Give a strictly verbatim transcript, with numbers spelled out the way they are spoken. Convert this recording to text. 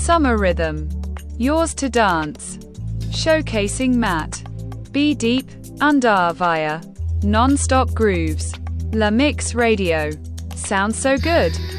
Summer Rhythm. Yours to Dance. Showcasing Matt B. Deep, Undar Non-Stop Grooves. La Mix Radio. Sounds so good.